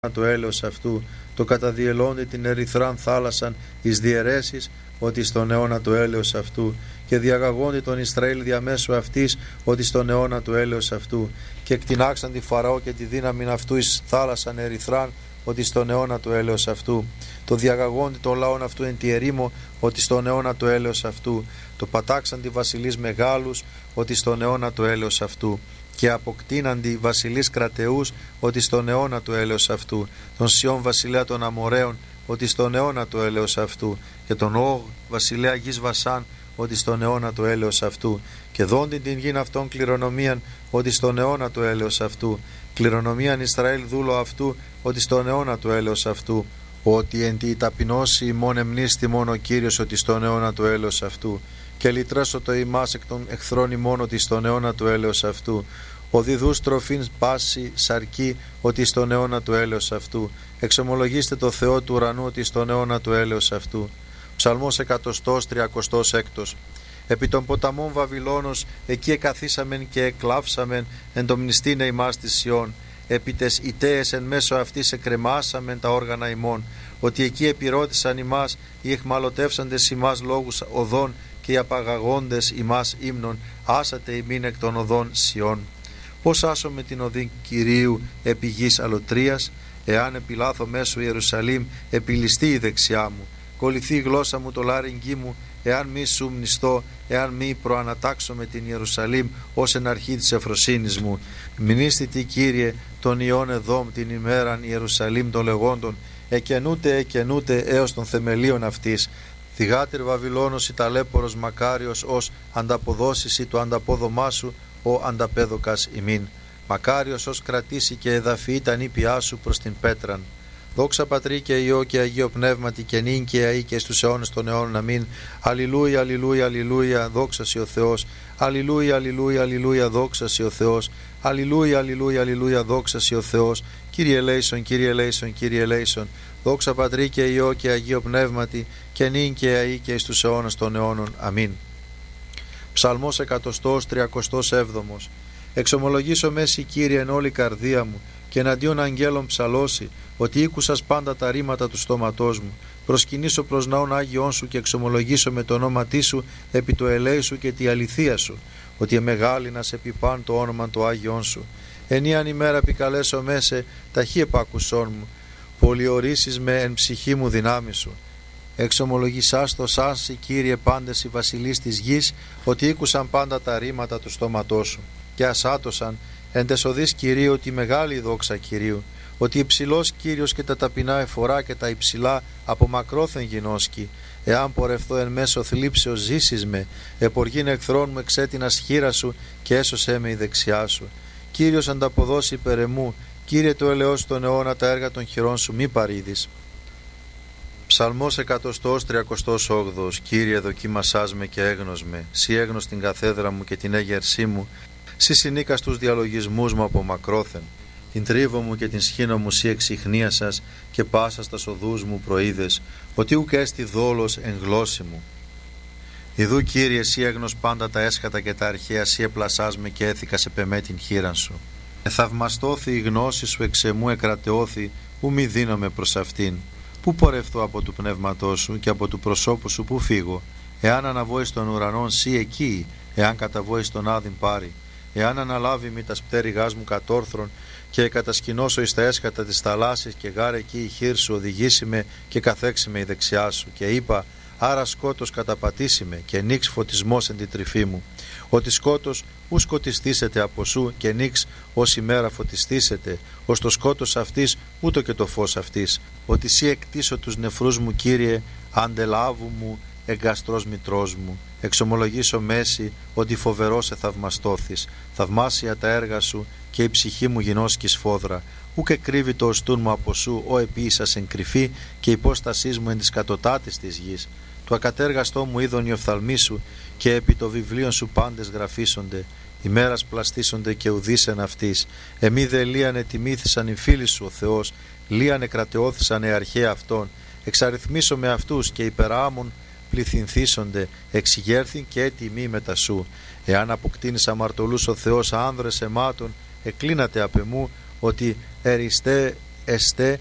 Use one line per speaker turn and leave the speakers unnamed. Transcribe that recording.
το έλεος αυτού, το καταδιελώνει την ερυθράν θάλασσαν εις διαιρέσεις, ότι στον αιώνα το έλεος αυτού, και διαγαγόντι τον Ισραήλ διαμέσου αυτής, ότι στον αιώνα το έλεος αυτού, και εκτινάξαν τη Φαραώ και τη δύναμη αυτού εις θάλασσαν ερυθράν, ότι στον αιώνα το έλεος αυτού, το διαγαγόντι των λαών αυτού εν τη ερήμο, ότι στον αιώνα το έλεος αυτού, το πατάξαν τη βασιλείς μεγάλους, ότι στον αιώνα το έλεος αυτού, και αποκτήναντι βασιλείς κρατεούς, ότι στον αιώνα του έλεος αυτού, τον Σιών βασιλέα των Αμοραίων, ότι στον αιώνα του έλεος αυτού, και τον Όγ βασιλέα γης Βασάν, ότι στον αιώνα του έλεος αυτού, και δόντιν την γην αυτών κληρονομίαν, ότι στον αιώνα του έλεος αυτού, κληρονομίαν Ισραήλ δούλο αυτού, ότι στον αιώνα του έλεος αυτού, ότι εν τη ταπεινώσει ημών εμνίστη μόνο ο Κύριος, ότι στον αιώνα του έλεος αυτού, και λυτρέσω το ημάς εκ των εχθρών ημών, ότι στον αιώνα του έλεος αυτού, ο διδούς τροφήν πάση σαρκή, ότι στον αιώνα του έλεος αυτού, εξομολογήστε το Θεό του ουρανού, ότι στον αιώνα του έλεος αυτού. Ψαλμός 136. Επί των ποταμών Βαβυλώνος, εκεί εκαθίσαμεν και εκλάψαμεν εν το μνηστήνε ημάς της Σιών. Επί τες ητέες εν μέσω αυτής εκρεμάσαμεν τα όργανα ημών, ότι εκεί επιρώτησαν ημάς οι εχμαλωτεύσαντες ημάς λόγους οδών, και οι απαγαγόντες ημάς ύμνων, άσατε ημίν εκ των οδών Σιών. Πώς άσω με την οδή Κυρίου επί γης αλωτρίας, εάν επιλάθω μέσω Ιερουσαλήμ, επιλιστεί η δεξιά μου, κολληθεί η γλώσσα μου το λάρυγγί μου, εάν μη σου μνηστώ, εάν μη προανατάξω με την Ιερουσαλήμ ως εν αρχή της ευφροσύνης μου. Μνήστητη Κύριε τον Ιών Εδόμ την ημέραν Ιερουσαλήμ των λεγόντων, εκενούτε έως των θεμελίων αυτής. Θυγάτερ Βαβυλώνος η ταλέπορος μακάριος ως ανταποδώσεις ή το ανταπόδομά σου, ο ανταπέδοκας ημίν. Μακάριος ως κρατήσει και εδαφεί τα νήπιά σου προς την πέτραν. Δόξα Πατρί και Υιό και Αγίο Πνεύματι και νυν και αεί και στους αιώνες των αιώνων. Αμήν. Αλληλούια, αλληλούια, αλληλούια, δόξα σοι ο Θεός. Αλληλούια, αλληλούια, αλληλούια, δόξα σοι ο Θεός. Αλληλούια, αλληλούια, αλληλούια, δόξα σοι ο Θεός. Κύριε ελέησον, Κύριε ελέησον, Κύριε ελέησον. Δόξα Πατρί και Υιό και Αγίο Πνεύματι και νυν και αεί και στους αιώνες των αιώνων. Αμήν. Ψαλμός 137. Εξομολογήσω μέση Κύριε εν όλη καρδία μου, και εναντίον αγγέλων ψαλώσει, ότι ήκουσας πάντα τα ρήματα του στόματός μου. Προσκυνήσω προς ναόν Άγιον σου και εξομολογήσω με το όνόματί σου επί το ελέη σου και τη αληθεία σου, ότι εμεγάλυνας επί παν το όνομα του Άγιον σου. Ενίαν ημέρα επικαλέσω μέσε ταχύ επάκουσόν μου, πολιορίσεις με εν ψυχή μου δυνάμει σου. Εξομολογήσας το σάνσι Κύριε πάντες οι βασιλείς της γης, ότι ήκουσαν πάντα τα ρήματα του στόματός σου, και ασάτωσαν εν τες οδείς Κυρίου τη μεγάλη δόξα Κυρίου, ότι υψηλός Κύριος και τα ταπεινά εφορά και τα υψηλά από μακρόθεν γινώσκει. Εάν πορευθώ εν μέσω θλίψεως ζήσεις με, εποργήν εχθρών μου εξέτεινας χείρα σου, και έσωσέ με η δεξιά σου. Κύριος ανταποδώσει υπέρ εμού, Κύριε το ελεός τον αιώνα τα έργα των χειρών σου μη παρήδεις. Ψαλμός 138. Κύριε δοκίμασάς με και έγνος με, σύ έγνος την καθέδρα μου και την έγερσή μου, σύ συνήκα στους διαλογισμούς μου από μακρόθεν. Την τρίβο μου και την σχήνο μου σύ εξιχνίασας, και πάσα στα οδούς μου προείδες, ότι ουκ έστι δόλος εν γλώσση μου. Ιδού Κύριε σύ έγνος πάντα τα έσχατα και τα αρχαία, σύ επλασάς με και έθηκα σε πεμέ την χείραν σου. Εθαυμαστώθη η γνώση σου εξ εμού εκρατεώθη, ου μη δίνομαι προς αυτήν. Πού πορευθώ από του πνεύματός σου και από του προσώπου σου πού φύγω. Εάν αναβώ εις των ουρανών σύ εκεί, εάν καταβώ εις τον άδειν πάρει. Εάν αναλάβει μη τα πτέρυγάς μου κατόρθρον, και κατασκηνώσω εις τα έσχατα της θαλάσσης, και γάρε εκεί η χείρ σου οδηγήσει με και καθέξει με η δεξιά σου. Και είπα, άρα σκότος καταπατήσει με, και νίξ φωτισμός εν τη τρυφή μου. Ότι σκότος ου σκοτιστήσετε από σου, και νίξ ως ημέρα φωτιστήσετε, ως το σκότος αυτής ούτω και το φως αυτής. Ότι σύ εκτίσω τους νεφρούς μου Κύριε, αντελάβου μου εγκαστρός μητρός μου. Εξομολογήσω μέση, ότι φοβερός εθαυμαστώθης. Θαυμάσια τα έργα σου, και η ψυχή μου γινώσκει σφόδρα. Ούκε κρύβει το οστούν μου από σου, ο επίησας εν κρυφή, και η υπόστασής μου εν της κατωτάτης της γης. Το ακατέργαστό μου είδον οι οφθαλμοί σου, και επί το βιβλίον σου πάντες γραφίσονται. Ημέρας πλαστήσονται και ουδήσεν αυτής. Εμεί δε λίανε τιμήθησαν οι φίλοι σου ο Θεός, λίανε κρατεώθησαν οι αρχαία αυτών. Εξαριθμίσω με αυτούς και υπεράμων πληθυνθήσονται, εξηγέρθην και έτοιμοι μετά σου. Εάν αποκτήνεις αμαρτωλούς ο Θεός άνδρες αιμάτων, εκλίνατε απ' εμού, ότι εριστέ εστέ